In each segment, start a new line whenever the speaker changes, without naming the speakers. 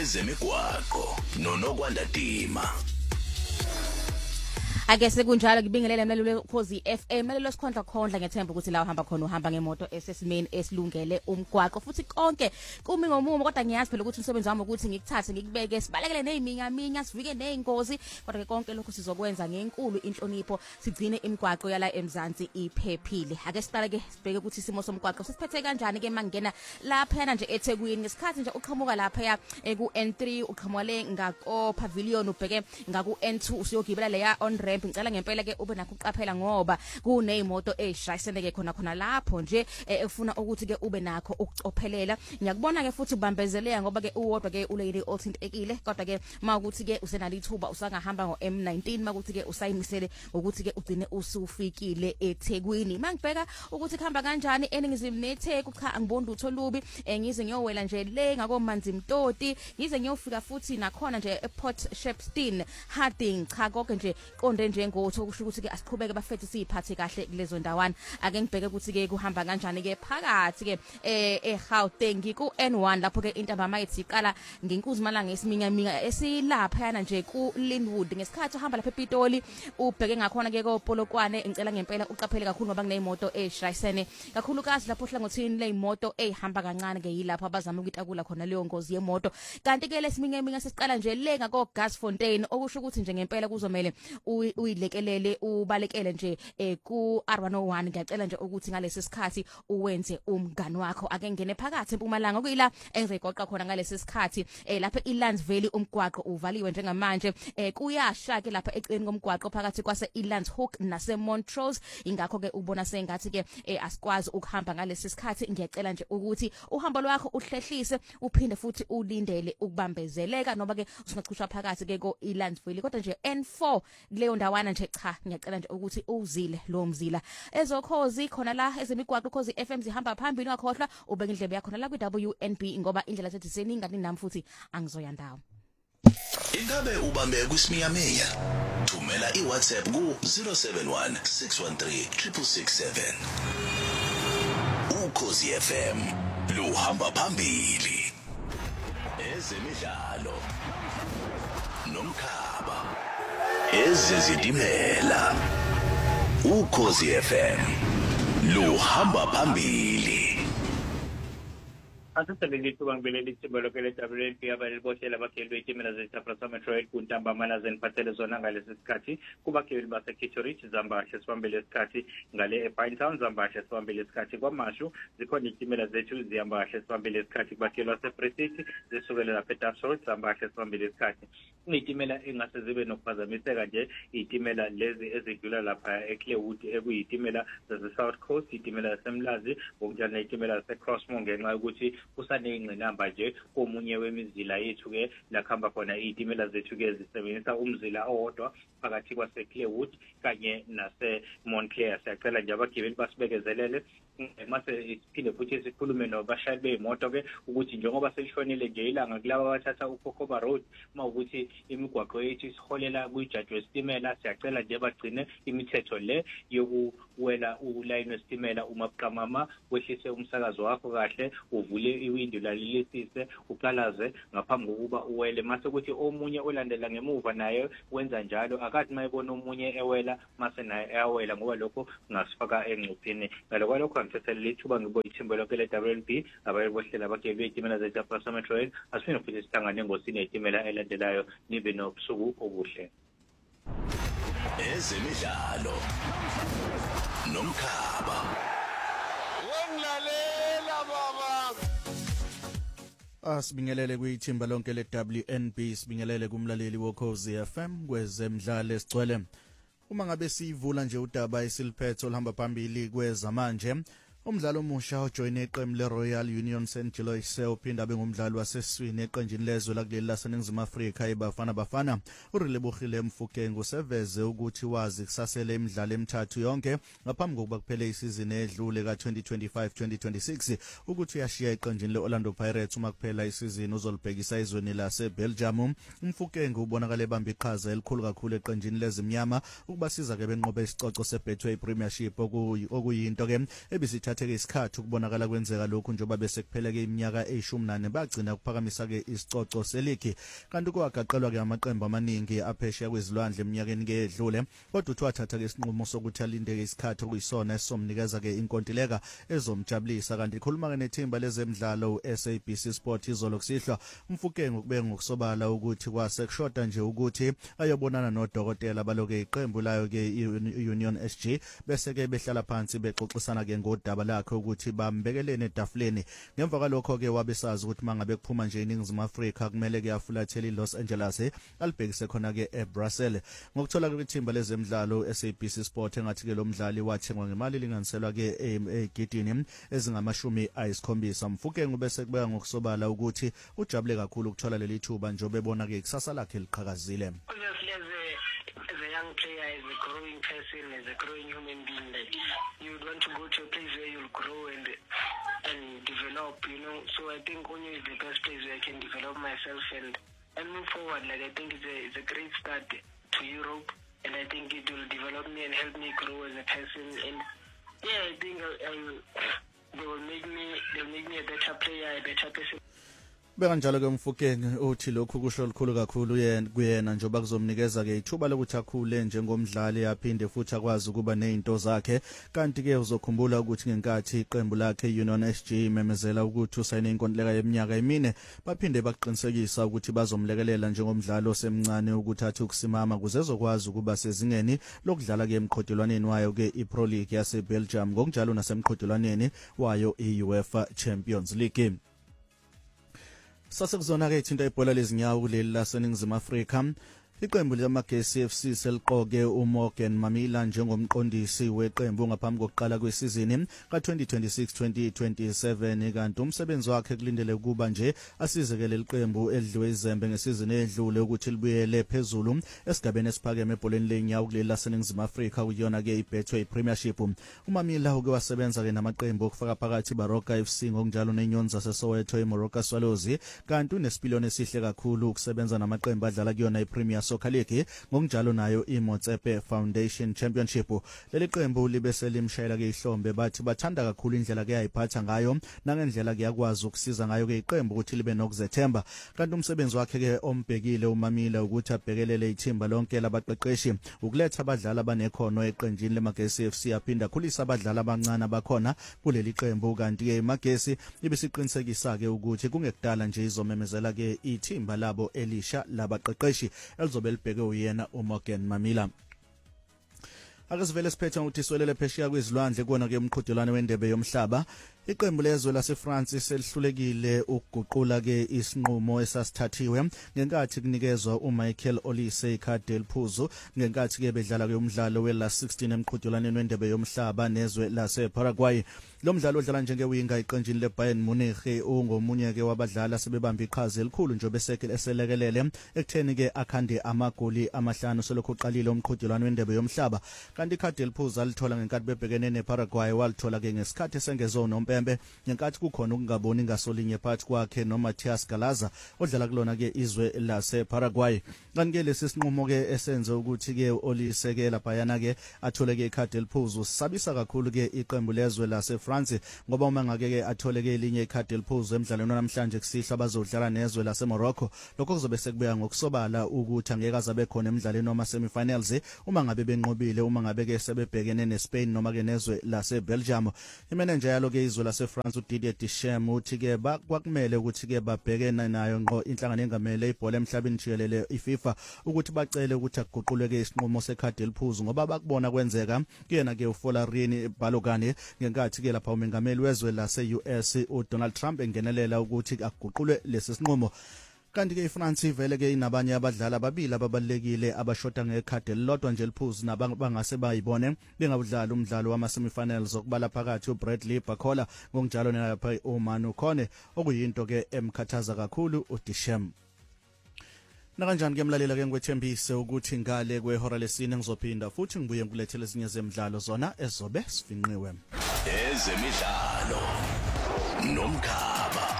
ezemigwaqo noNokwanda Dima.
Ake sekunjalo ngibingelele mlaleli Ukhozi FM mlalelo sikhondla khondla ngethemba ukuthi la uhamba khona uhamba ngemoto esesimeni esilungele umgwaqo futhi konke kumi ngomumo kodwa ngiyazi phela ukuthi umsebenzi wami ukuthi ngikuthathe ngikubeke sibalekele neziminyaminya sivike nezingozi kodwa ke konke lokho sizokwenza ngenkulu inhlonipho sigcine imigwaqo yala eMzansi iphephile. Ake siqale ke sibheke ukuthi isimo somgwaqo sisiphethe kanjani ke mangena lapha nje eThekwini ngesikhathi nje uqhamuka lapha ku N3 uqhamuka le ngako pavilion ubheke ngaku N2 usiyogibela leya on ramp ngicela ngempela ke ube nakho uqaphela ngoba kunezimoto ezishayisene ke khona lapho nje efuna ukuthi ke ube nakho ukucophelela. Ngiyakubona ke futhi ubambezeleka ngoba ke uwodwa ke ulady othintekile kodwa ke mawukuthi ke usenalo ithuba usangahamba ngo M19 makuthi ke usayimisele ukuthi ke ugcine usufikile eThekwini. Mangibheka ukuthi khamba kanjani eningizimu neTheku cha angiboni utho lubi ngize ngiyowela nje le ngakomanzi Mtoti ngize ngiyofika futhi nakhona nje ePort Shepstone Harding cha konke nje konde njengotho kusho ukuthi ke asiqhubeke bafethu siphathe kahle kulezo ndawana. Ake ngibheke ukuthi ke kuhamba kanjani ke phakathi ke eGauteng ku N1 lapho ke intaba mayithi iqala ngenkuzmalanga esiminyaminya esilapha yana nje ku Linwood ngesikhathi uhamba lapha ePitoli ubheke ngakhona ke koPolokwane ngicela ngempela uqaphele kakhulu ngoba kunezimoto ezishayisene kakhulukazi lapho hlangothini lezimoto ezihamba kancane ke yilapho abazama ukuyitakula khona leyo ngozi yemoto. Kanti ke lesiminyaminya sesiqala nje le ngako Gasfontein okusho ukuthi nje ngempela kuzomela uyilekelele ubalekele nje ku R101 ngiyacela nje ukuthi ngalesi sikhathi uwenze umngani wakho ake ngene phakathi eMpumalanga kuyila engizoyigoqa khona ngalesi sikhathi lapha eLands Valley umgwaqo uvaliwe njengamanje kuyasha ke lapha eceleni komgwaqo phakathi kwase eLands Hook nase Montrose ingakho ke ubona sengathi ke asikwazi ukuhamba ngalesi sikhathi. Ngiyacela nje ukuthi uhambo lwakho uhlehlise uphinde futhi ulindele ukubambezeleka noba ke usingachushwa phakathi ke ko eLands Valley kodwa nje N4 leyo ndawana nje cha ngiyacela nje ukuthi uzile lo mzila ezokhozi khona la ezemigwaqo Ukhozi FM zihamba phambili ungakhohlwa ubeka indlebe yakho la kwiWNB ngoba indlela sethu seningani nami futhi angizoya ndawo.
Ingabe ubambe kwisiminyaminya thumela iWhatsApp ku 071 613 667. Ukhozi FM luhamba phambili ezemidlalo nomkhaba ezezitimela. Ukhozi FM luhamba phambili.
Asisebenzisa ukubangibeleli isibolokelo WNP abaleboshela abakhelwe itimela zeTaprasa Metroid kuntambamana zeniphathele zona ngalesi sikhathi kubakhelwe baseKitchrich Zambahle sibambele isikhathi ngale ePinetown Zambahle sibambele isikhathi kwaMashu zikhona itimela zethu ziyambahle sibambele isikhathi kubakhelwe baseFree City zisukela lapha eTaprasa Zambahle sibambele isikhathi. Itimela engase zibe nokuphazamiseka nje itimela lezi ezidlula lapha eClearwood ekuyitimela zase-South Coast itimela yaseMlazi ngokunjalo netimela yaseCrossmore ngenxa yokuthi kusaneyingqinamba nje komunye wemizila yethu ke lakhamba khona itimela zethu ke zisebenzisa umzila owodwa phakathi kwaseClearwood kanye naseMontclair. Siyacela nje abagibeli basibekezelele mase isiphinde futhi sikhulume nabashayeli bemoto ke ukuthi njengoba selishonile nje ilanga kulabo abathatha uKhokoba Road mawukuthi imigwaqo yethu isiholela kuyijaji wesitimela siyacela nje bagcine imithetho le yokuwela ulayini wesitimela uma buqamama wehlise umsakazo wakho kahle uvule iwindi lalilisise uqalaze ngaphambi kokuba uwele mase ukuthi omunye olandela ngemuva naye wenza njalo akathi mayibona omunye ewela mase naye eyawela ngoba lokho kungasifaka engcupheni. Ngalokho lokho ngithethe lithuba ngibo ithimbolokelo WNP abayebohlela abagibeli itimela zeTaprasa Metroid asifune futhi sihlangane ngosini yetimela elandelayo nibe nobusuku obuhle.
Ezemidlalo nomkhaba
wengilalela baba.
Asibingelele kwithimba lonke leWNB sibingelele kumlaleli woKhozi FM kwezemidlalo esigcwele. Uma ngabe sivula nje udaba esiliphethe olhamba phambili kwezamanje umdlalo omusha ojoyine iqembu leRoyal Union St Giles uphinda bengumdlali wasesiswini eqenjini lezwe lakuleli laseNingizimu Afrika iBafana Bafana. uRelebohile Mfukeng useveze ukuthi wazi kusasele imidlalo emithathu yonke ngaphambi kokuba kuphele isizini edlule ka2025-2026 ukuthi uyashiya eqenjini leOrlando Pirates uma kuphela isizini uzolibhekisa ezweni laseBelgium. Mfukeng ubonakala ebamba iqhaza elikhulu kakhulu eqenjini lezimnyama ukubasiza ke benqobe isicoco seBetway Premiership okuyinto ke ebisitha kuthatheke isikhathi ukubonakala kwenzeka lokhu njengoba bese kupheleke iminyaka e14 bagcina ukuphakamisa ke isicoco seligi kanti kwagaqelwa ke amaqembu amaningi aphesheya kwezilwandle eminyakeni ke edlule kodwa uthi wathatha ke isinqumo sokuthi alindeke isikhathi okuyisona esomnikeza ke inkontileka ezomjabulisa kanti ikhuluma ke nethimba lezemidlalo SABC Sport izolo kusihlwa umfukenge ukube ngokusobala ukuthi kwasekushoda nje ukuthi ayobonana nodokotela baloke iqembu layo ke Union SG bese ke behlala phansi bexoxisana ke ngodaba lakhe ukuthi bambekelene etafuleni ngemva kwalokho ke wabesazi ukuthi mangabe kuphuma nje iningizimu Afrika kumele ke afulathele iLos Angeles alibhekise khona ke eBrussels ngokuthola ke ithimba lezemidlalo SABC Sport engathi ke lo mdlali wathengwa ngemali linganiselwa ke egidini ezingama-70 mfukenge bese kubeka ngokusobala ukuthi ujabule kakhulu ukuthola leli thuba njengoba ebona ke ikusasa lakhe liqhakazile.
As a young player, as a growing person, as a growing human being, like you would want to go to a place where you'll grow and develop, So I think Onyo is the best place where I can develop myself and move forward. Like I think it's a great start to Europe, and I think it will develop me and help me grow as a person. And yeah, I think they'll make me a better player, a better person.
Bekanjalo ke mfukenge uthi lokhu kusho likhulu kakhulu kuyena njengoba kuzomnikeza ke ithuba lokuthi akhule njengomdlali aphinde futhi akwazi ukuba nezinto zakhe kanti ke uzokhumbula ukuthi ngenkathi iqembu lakhe Union SG memezela ukuthi usayine inkontileka yeminyaka emine baphinde baqinisekisa ukuthi bazomlekelela njengomdlali osemncane ukuthi athi ukusimama kuze ezokwazi ukuba sezingeni lokudlala ke emqhudelwaneni wayo ke iPro League yase Belgium ngokunjalo nasemqhudelwaneni wayo iUEFA Champions League. Sasekuzona ke ithinta ibhola lezinyawo kuleli laseningizimu Afrika iqembu lamaGesi FC seliqoke uMorgan Mamila njengomqondisi weqembu ngaphambi kokuqala kwesizini ka-2026-2027 kanti umsebenzi wakhe kulindele ukuba nje asizekele iqembu edliwe izembe ngesizini edlule ukuthi libuyele phezulu esigabeni esiphakeme ebholeni lenyawo kuleli laseningizimu Afrika kuyona ke iBetway Premiership. uMamila uke wasebenza ke namaqembu okufaka phakathi Baroka FC ngokunjalo neNyoni zaseSoweto eMoroka Swallows kanti unesipiliyoni esihle kakhulu ukusebenza namaqembu adlala kuyona iPremier Soccer League ngokunjalo nayo iMotsepe Foundation Championship. Leli qembu libe selimshayela ke ihlombe bathi bathanda kakhulu indlela ke ayiphatha ngayo nangendlela ke yakwazi ukusiza ngayo ke iqembu ukuthi libe nokuzethemba kanti umsebenzi wakhe ke ombhekile uMamila ukuthi abhekelele ithimba lonke labaqeqeshi ukuletha abadlali abanekhono eqenjini lemaGesi FC aphinda khulisa abadlali abancane abakhona kuleli qembu kanti ke iMagesi ibisiqinisekisa ke ukuthi kungekudala nje izomemezela ke ithimba labo elisha labaqeqeshi elizobe libheke uyena uMorgan Mamila. Ake sivele siphethe ukuthi swelele phesheya kwezilwandle kuona ke umqhudelwano wendebe yomhlaba iqembu lezwe laseFrance selihlulekile ukuguqula ke isinqumo esasithathiwe ngenkathi kunikezwa uMichael Olise ikhadi eliphuzu ngenkathi ke bedlala ke umdlalo we-last 16 emqhudelwaneni wendebe yomhlaba nezwe laseParaguay. Lo mdlalo odlala njengewinga iqenjini leBayern Munich ungomunye ke wabadlali asebebamba iqhaza elikhulu nje besekele eselekelele ekutheni ke akhande amagoli amahlanu selokhu uqalile umqhudelwano wendebe yomhlaba kanti ikhadi eliphuzu alithola ngenkathi bebhekene neParaguay walithola ke ngesikhathi sengezono Mpembe ngenkathi kukhona ukungaboni ngasolinye phakathi kwakhe noMatias Galaza odlala kulona ke izwe laseParaguay. Kanti ke lesi sinqumo ke esenze ukuthi ke Olisekela bayana ke athole ke ikhadi eliphuzu sabisa kakhulu ke iqembu lezwe laseFrance ngoba uma ngake ke athole ke elinye ikhadi eliphuzu emidlalweni namhlanje kusihla bazodlala nezwe laseMorocco lokho kuzobe sekubeka ngokusobala ukuthi angeke azabe khona emidlalweni noma semifinals uma ngabe benqobile uma ngabe ke sebebhekene neSpain noma ke nezwe laseBelgium. Imanager yalo ke izwe laseFrance uDidier Deschamps uthi ke kwakumele ukuthi ke babhekene nayo ngqo inhlangano engamele ibhola emhlabeni jikelele iFIFA ukuthi bacele ukuthi akuguquleke isinqumo sekhadi eliphuzu ngoba bakubona kwenzeka kuyena ke uFolarini Balogane ngenkathi ke lapha umengameli wezwe lase-US uDonald Trump engenelela ukuthi akuguqulwe lesi sinqumo. Kanti ke iFrance ivele ke inabanye abadlali ababili ababalekile abashota ngekhadi elilodwa nje eliphuzu nabangase bayibone bengabudlala umdlalo wama-semifinals okubala phakathi uBradley Barcola ngokunjalo nelapha uManu Kone okuyinto ke emkhathaza kakhulu uDeschamps. Nakanjani ke mlalela ke ngwethembise ukuthi ngale kwehora lesine ngizophinda futhi ngibuye ngkulethele ezinye zemidlalo zona ezobe sifinqiwe.
Ezemidlalo nomkhaba.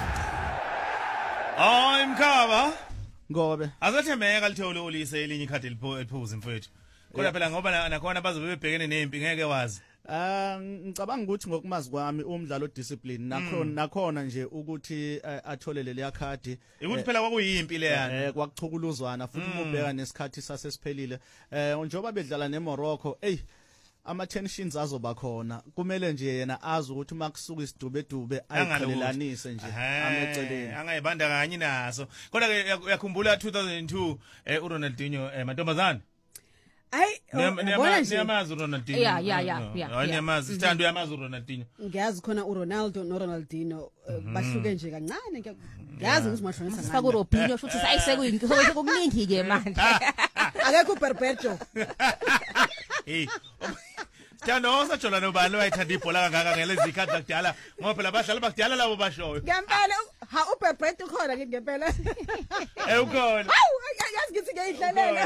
Hayi mkhaba
Ngobe
azathembeka lithole Olise elinye ikhadi eliphuzu mfethu kodwa phela ngoba nakhona bazobe bebhekene nempi ngeke wazi
Ngicabanga ukuthi ngokumazi kwami umdlalo discipline nakhona nje ukuthi athole leli yakhadi
ukuthi phela kwakuyimpi le yana
kwakuchukuluzwana futhi ubheka nesikhathi sasesiphelile njengoba bedlala neMorocco ama tensions azoba khona kumele nje yena azi ukuthi makusuka isidubedube ayiqhelelanise nje ameceleni
angayibandakanye naso kodwa ke uyakhumbula 2002 uRonaldinho mantombazana niyamazi uRonaldinho
yeah
niyamazi sithando yamazi uRonaldinho
ngiyazi khona uRonaldo noRonaldinho bahluke nje kancane ngiyazi ukuthi mashonisa
sifaka uRobinho futhi sayisekuningi ke manje
akekho perpetual
Sithando sajola nobani wayithanda ibhola kangaka ngelezi ikhadi lakudala ngoba phela abadlali bakudala labo bashoyo
ngempela uperpetual khona ngempela
ukhona
yazi ngithi ngiyidlalela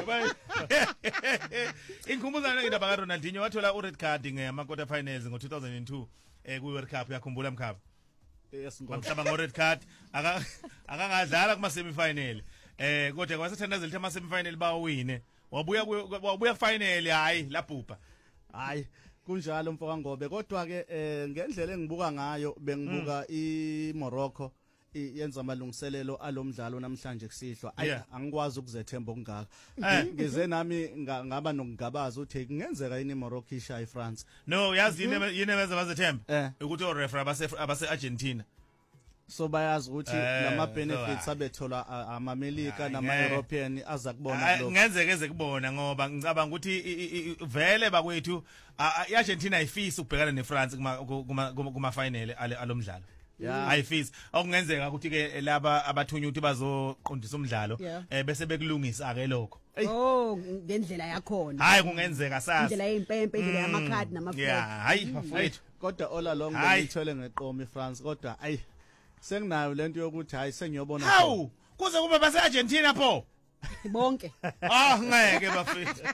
inkumbuzana ngindaba kaRonaldinho wathola ured card ngema quarter finals ngo2002 ku-World Cup yakhumbula mkhaba ngomhlaba ngo-red card akangadlala kuma semifinal kodwa kwasethandazela ukuthi ama semifinal bawine wabuya final hayi labhubha
hayi kunjalo mfoka Ngobe kodwa ke ngendlela engibuka ngayo bengibuka iMorocco yenza amalungiselelo alomdlalo namhlanje kusihlwa angikwazi ukuzethemba okungaka ngize nami ngaba nokungabaza uthi kungenzeka yini iMorocco ishaya iFrance
no yazi yini benza bazethemba ukuthi oreferee abase Argentina
so bayazi ukuthi lama benefits abethola amamelika nama European aza kubona lokho
ngenzeke ezekubona ngoba ngicabanga ukuthi vele bakwethu iArgentina ayifisi ukubhekana neFrance kuma final alomdlalo ayifisi okungenzeka ukuthi ke laba abathunywa ukuthi bazoqondisa umdlalo bese bekulungisa ke lokho
ngendlela yakhona
hayi kungenzeka sasa
indlela yezimpempe indlela yamakhadi namaflag
hayi bafethu
kodwa all along ngithole ngeqomo iFrance kodwa senginayo lento yokuthi hayi sengiyobona
hawu kuze kube base Argentina pho
bonke
ngeke bafethu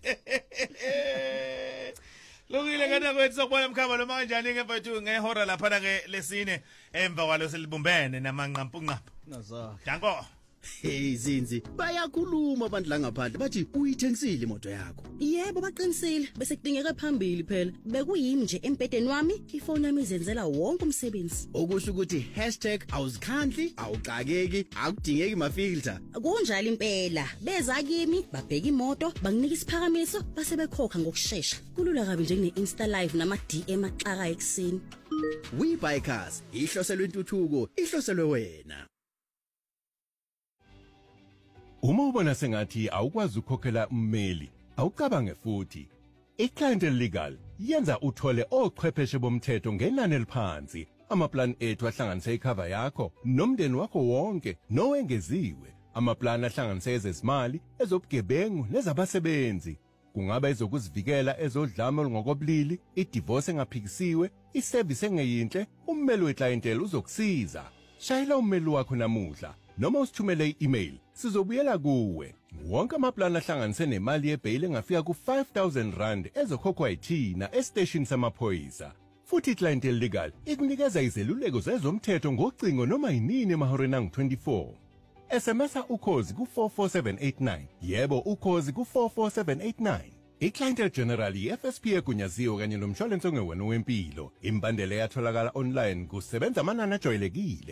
Lokile ngena kwethu sokubona mkhaba lo kanjani ke mfethu ngehora lapha ke lesine emva kwalo selibumbene namanqampunqapha
nazo
danko
Hey Zinzi bayakhuluma abantu la ngaphandle bathi uyithengisile imoto yakho
Yebo baqinisile bese kudingeka phambili phela bekuyimi nje empedeni wami ifoni yami izenzela wonke umsebenzi
okusho ukuthi #awuzikhandli awuqakeki akudingeki mafilter
kunjalo impela beza kimi babheka imoto banginika isiphakamiso base bekhokha ngokusheshsha kulula kabi nje kune Insta live nama DM axaka ekseni
We Buy Cars ihloselwe intuthuko ihloselwe wena
Uma ubona sengathi awukwazi ukukhokhela ummeli, awucabange futhi. iClient Legal yenza uthole ochwepheshe bomthetho ngenani eliphansi. Amaplan ethu ahlanganisa icover yakho nomndeni wakho wonke nowengeziwe. Amaplan ahlanganisa ezezimali, ezobugebengu nezabasebenzi. Kungaba ezokuzivikela ezodlame olungokobulili, idivorce engaphikisiwe, iservice engeyinhle, ummeli weclientele uzokusiza. Shayela ummeli wakho namuhla. Noma usithumele i-email sizobuyela kuwe wonke amaplan ahlanganise nemali yebail engafika ku R5,000 ezokhokhwa yithina estation samaphoyisa futhi iClient Legal ikunikeza izeluleko zezomthetho ngocingo noma yinini emahoreni angu-24 SMS ukhozi ku44789 yebo ukhozi ku44789 iClient General iFSP egunyaziwe kanye nomshwalense ongewona wempilo imbandela yatholakala online kusebenza amanani ajwayelekile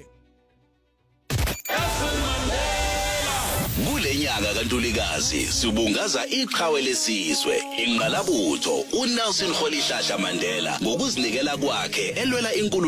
Kulenyanga kaNtulikazi sibungaza iqhawe lesizwe ingqalabutho uNelson Rolihlahla Mandela ngokuzinikela kwakhe elwela inkulu